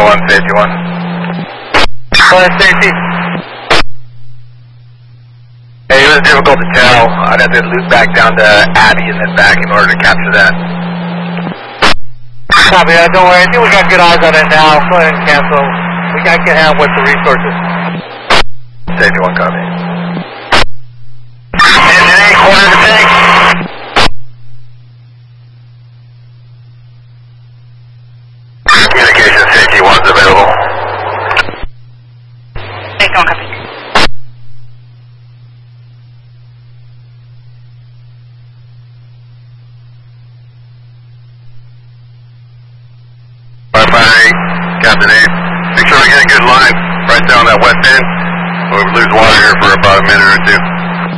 01, safety 1. Safety. Hey, it was difficult to tell. I'd have to loop back down to Abby and then back in order to capture that. Copy that, don't worry. I think we got good eyes on it now. Go ahead and cancel. We got to get out with the resources. Safety 1, copy. Engine 8, quarter to tank. Communication safety 1's available. Take on, copy. Captain 8. Make sure we get a good line right down that west end. We'll lose water here for about a minute or two.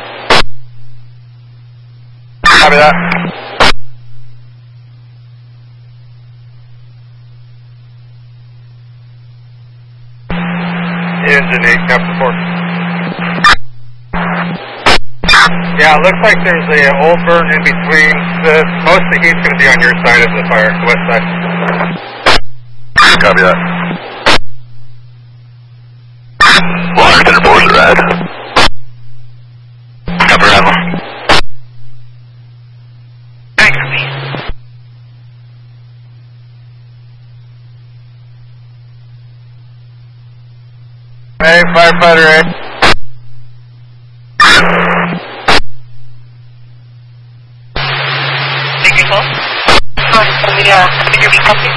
Copy that. Engine 8, Captain 4. Yeah, it looks like there's an old burn in between. Most of the heat's going to be on your side of the fire, the west side. Copy that. Water center boards are red. Copy Admiral. Alright, copy. Hey, firefighter 8. Take your call. Let me figure be copy.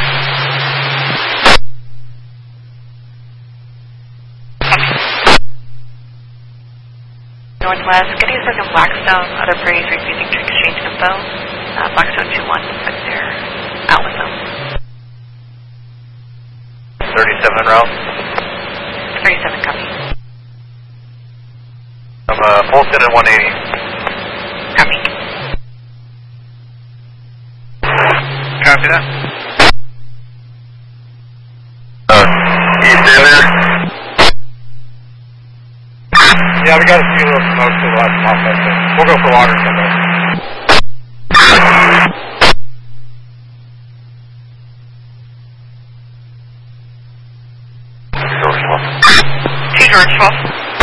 Northwest, getting second Blackstone, other breeze, refusing to exchange info. Blackstone 2-1, but they're out with them. 37 en route. 37, copy. I'm Fulton at 180. Copy. Copy that. He's in there? Yeah, we got a few little smoke, so we'll have some offset there. We'll go for water somewhere. Two George 12.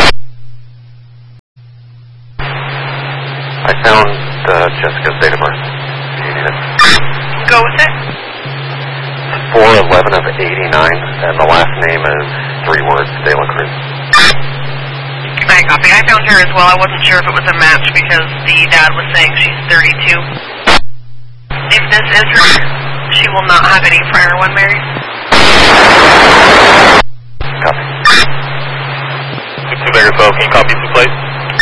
I found Jessica's date of birth. Do you need it? Go with it. 4/11 of 89, and the last name is 3 words, De La Cruz. Alright, copy. I found her as well. I wasn't sure if it was a match because the dad was saying she's 32. If this is her, she will not have any prior one married. Copy. 2 Vegas 12, can you copy 2 plates?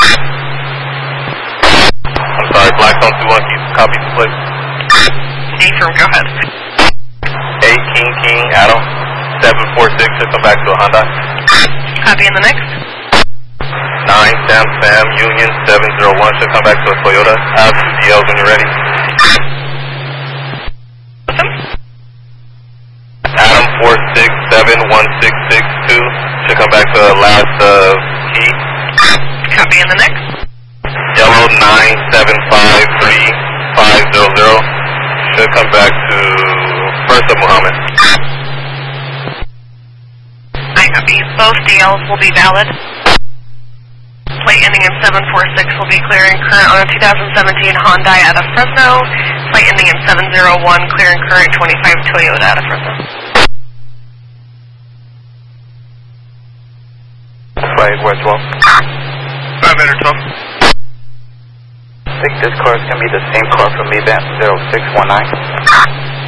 I'm sorry, Blackstone 2-1, can you copy 2 plates? Affirm, go ahead. 8 King Adam 746 should come back to a Honda. Copy in the next. 9 Sam Union 701 should come back to a Toyota. I have 2 DLs when you're ready. Adam 4671662 should come back to the last key. Copy in the next. Yellow 9753500 should come back to First of Muhammad. I copy. Both DLs will be valid. Plate ending in 746 will be clear and current on a 2017 Hyundai out of Fresno. Plate ending in 701, clear and current 25 Toyota out of Fresno. Right, West 12. 512. I think this car is going to be the same car from Event 0619.